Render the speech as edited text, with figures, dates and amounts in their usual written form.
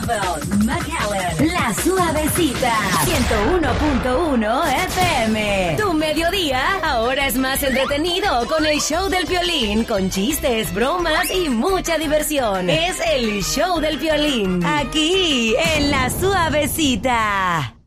Bevel, McAllen, La Suavecita, 101.1 FM. Tu mediodía ahora es más entretenido con el show del Piolín, con chistes, bromas y mucha diversión. Es el show del Piolín, aquí en La Suavecita.